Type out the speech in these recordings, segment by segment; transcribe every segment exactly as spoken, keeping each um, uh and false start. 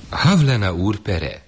Havlena úr pere.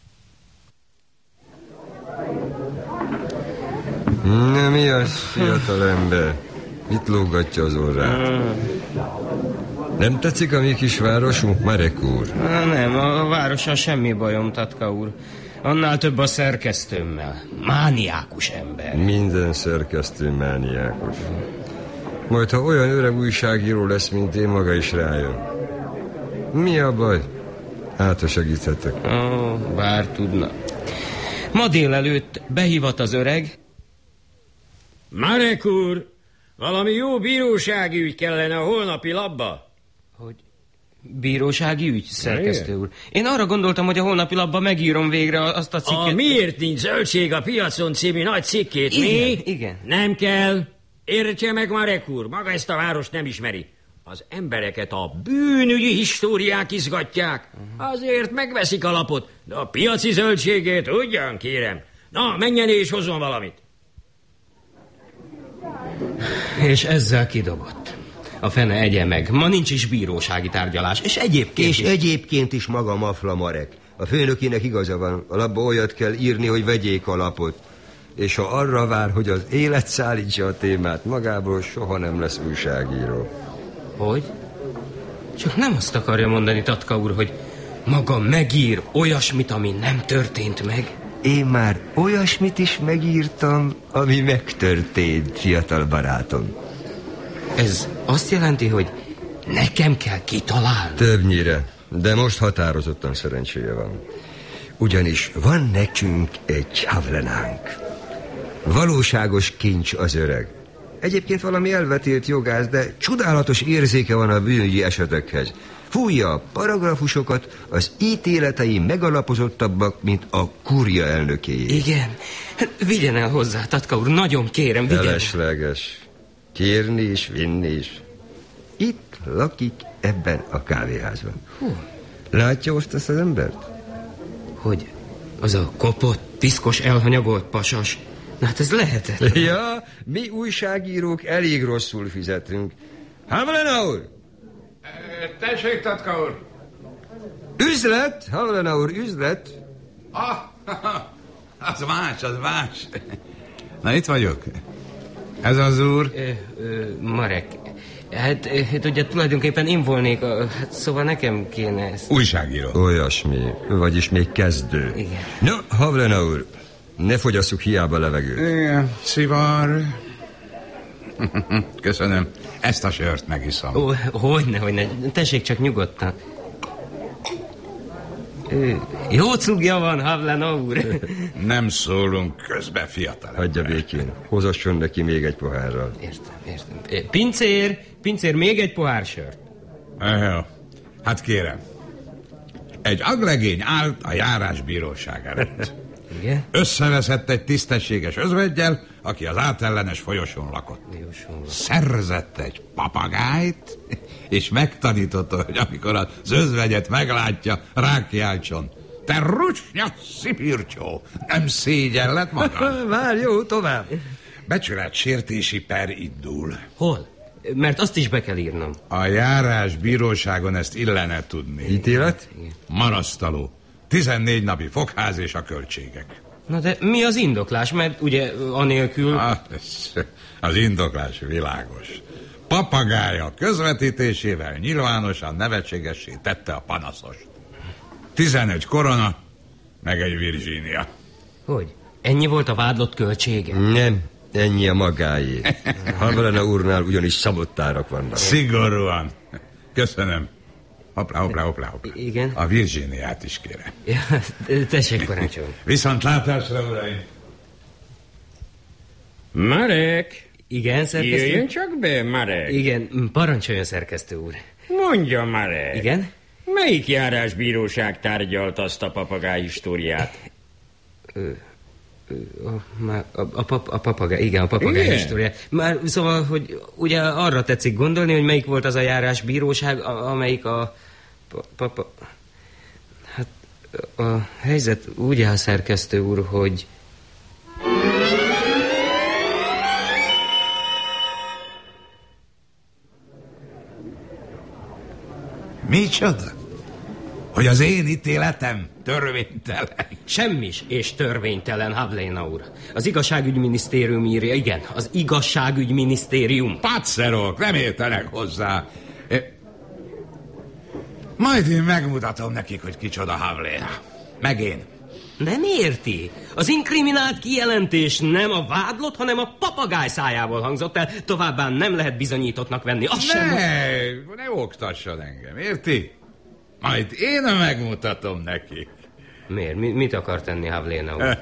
Na, mi az, fiatal ember? Mit lógatja az orrát? Nem tetszik a mi kis városunk, Marek úr? Nem, a várossal semmi bajom, Tatka úr. Annál több a szerkesztőmmel. Mániákus ember. Minden szerkesztő mániákus. Majd, ha olyan öreg újságíró lesz, mint én, maga is rájön. Mi a baj? Hát, ha segíthetek. Ó, bár tudna. Ma délelőtt behívat az öreg. Marek úr, valami jó bírósági ügy kellene a holnapi labba. Hogy bírósági ügy, szerkesztő úr? Én arra gondoltam, hogy a holnapi labba megírom végre azt a cikket. A Miért nincs zöldség a piacon című nagy cikkét, igen, mi? Igen, Nem kell. Értse meg, Marek úr, maga ezt a várost nem ismeri. Az embereket a bűnügyi históriák izgatják. Azért megveszik a lapot, de a piaci zöldségét ugyan, kérem. Na, menjen és hozzon valamit. És ezzel kidobott. A fene egye meg. Ma nincs is bírósági tárgyalás. És egyébként És is... egyébként is maga Mafla Marek. A főnökének igaza van. A labba olyat kell írni, hogy vegyék a lapot. És ha arra vár, hogy az élet szállítsa a témát, magából soha nem lesz újságíró. Hogy? Csak nem azt akarja mondani, Tatka úr, hogy maga megír olyasmit, ami nem történt meg. Én már olyasmit is megírtam, ami megtörtént, fiatal barátom. Ez azt jelenti, hogy nekem kell kitalálni. Többnyire, de most határozottan szerencséje van. Ugyanis van nekünk egy Havlenánk. Valóságos kincs az öreg. Egyébként valami elvetélt jogász, de csodálatos érzéke van a bűnügyi esetekhez. Fújja a paragrafusokat, az ítéletei megalapozottabbak, mint a kúria elnökéjé. Igen, vigyen el hozzá, Tatka úr, nagyon kérem, vigyen el. Felesleges. Kérni is, vinni is. Itt lakik ebben a kávéházban. Hú. Látja most ezt az embert? Hogy az a kopott, piszkos, elhanyagolt pasas. Na hát ez lehetetlen. Ja, mi újságírók elég rosszul fizetünk. Havlena úr! Tessék, Tatka úr! Üzlet, Havlena úr, üzlet. Ah, az más, az más. Na, itt vagyok. Ez az úr? Ö, ö, Marek. Hát, hát ugye tulajdonképpen én volnék, a, hát szóval nekem kéne ezt. Újságíró. Olyasmi, vagyis még kezdő. Igen. No, Havlena úr, ne fogyasszuk hiába levegőt. Igen, szivar. Köszönöm. Ezt a sört megiszom. Ó, hogyne, hogyne. Tessék csak nyugodtan. Ö, jó cugja van, Havlena úr. Nem szólunk közbe, fiatal. Hagyja békén, hozasson neki még egy pohárral. Értem, értem. Pincér, pincér, még egy pohár sört. Jó. Hát kérem. Egy aglegény állt a járásbíróság előtt. Igen? Összeveszett egy tisztességes özveggyel, aki az átellenes folyosón lakott. Szerzett egy papagájt, és megtanította, hogy amikor az özvegyet meglátja, rákiáltson: te rusnya szipircsó, nem szégyelled magad? Vár, jó, tovább. Becsületsértési per indul. Hol? Mert azt is be kell írnom. A járásbíróságon ezt illene tudni. Ítélet? Marasztaló. tizennégy napi fogház és a költségek. Na de mi az indoklás? Mert ugye anélkül... Ah, az indoklás világos. Papagája közvetítésével nyilvánosan nevetségessé tette a panaszost. tizenegy korona, meg egy Virginia. Hogy? Ennyi volt a vádlott költsége? Nem, ennyi a magáé. Havlena úrnál ugyanis szabott árak vannak. Szigorúan. Köszönöm. Hoppá, hoppá, hoppá, hoppá. Igen? A Virginiát is kérem. Ja, tessék, parancsolni. Viszont látásra, uraim. Marek! Igen, szerkesztő? Jöjjön csak be, Marek! Igen, parancsoljon, szerkesztő úr. Mondja, Marek! Igen? Melyik járásbíróság tárgyalt azt a papagáj históriát? Ö, ö, a, a, a, pap, a papagáj, igen, a papagáj históriát. Már szóval, hogy ugye arra tetszik gondolni, hogy melyik volt az a járásbíróság, a, amelyik a... Papa... Hát a helyzet úgy áll, szerkesztő úr, hogy... Micsoda? Hogy az én ítéletem törvénytelen. Semmis és törvénytelen, Havléna úr. Az igazságügyminisztérium írja, igen, az igazságügyminisztérium. Patszerok, nem értenek hozzá. Majd én megmutatom nekik, hogy kicsoda Havléna. Meg én. Nem érti? Az inkriminált kijelentés nem a vádlott, hanem a papagáj szájából hangzott el. Továbbá nem lehet bizonyítottnak venni. Azt ne, sem... ne oktasson engem, érti? Majd én megmutatom nekik. Miért? Mi, mit akar tenni Havléna úr?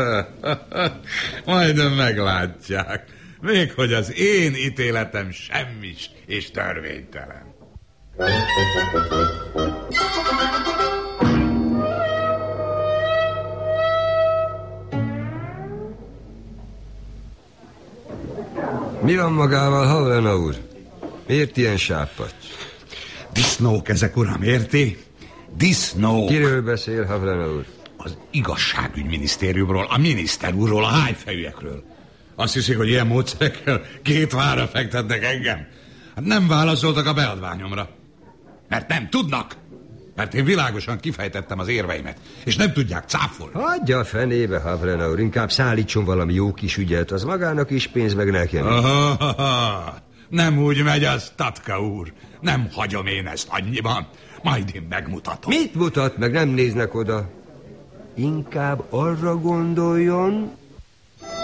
Majd meglátják. Még hogy az én ítéletem semmis és törvénytelen. Mi van magával, Havléna úr? Miért ilyen sápadt? Disznók ezek, uram, érti? Disznók. Kiről beszél, Havléna úr? Az igazságügyminisztériumról, a miniszter úrról, a hányfejűekről. Azt hiszik, hogy ilyen módszerekkel két vára fektetnek engem? Hát nem válaszoltak a beadványomra. Mert nem tudnak. Mert én világosan kifejtettem az érveimet. És nem tudják cáfolni. Hagyja a fenébe, Havléna úr. Inkább szállítson valami jó kis ügyet. Az magának is pénz, meg nekem. Aha, nem úgy megy az, Tatka úr. Nem hagyom én ezt annyiban. Majd én megmutatom. Mit mutat? Meg nem néznek oda. Inkább arra gondoljon,